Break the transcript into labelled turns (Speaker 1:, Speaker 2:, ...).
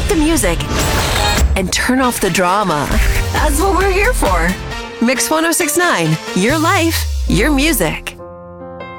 Speaker 1: up the music and turn off the drama. That's what we're here for. Mix 1069, your life, your music.